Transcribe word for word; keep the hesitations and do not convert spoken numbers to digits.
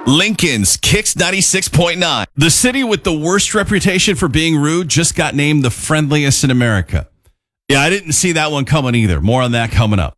Lincoln's Kicks ninety-six point nine. The city with the worst reputation for being rude just got named the friendliest in America. Yeah, I didn't see that one coming either. More on that coming up.